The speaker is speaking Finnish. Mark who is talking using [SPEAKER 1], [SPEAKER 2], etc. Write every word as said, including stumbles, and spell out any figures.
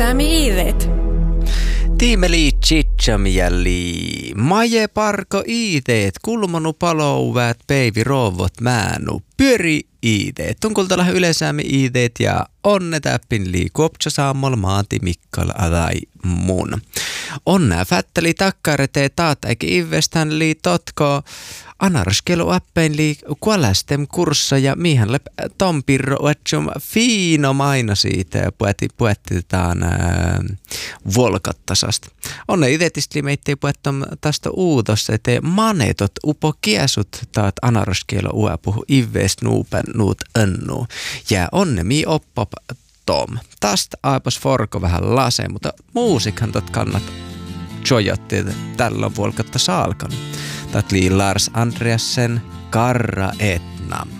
[SPEAKER 1] Ylesäämi iidet.
[SPEAKER 2] Tiimeli chichamieli, maje parko iiteet, kulmonu palouväät, peivi roovot määnu, pyöri iiteet, tunkultalah ylesäämi iiteet ja onnetäppin lii kopsa saammol maati mikkal adai mun. Onnää fättäli takkaretee taat eikä ivestän lii totko anarskelu appein lii kuolästem kurssa ja mihän lep tompirro uetsum fiino maina siitä ja puetti, puettitaan ää, volkattasasta. Onne itetistli meittei puettom tästä uutossa, ettei manetot upo kiesut taat anarskelu uepuhu ivest nuupen nuut önnu. Ja onne mi oppop tom. Tästä aipas forko vähän lase, mutta muusikhan tot kannat jojotti tällä volkatta saalkan. Tatli Lars Andreasen Karra Etna.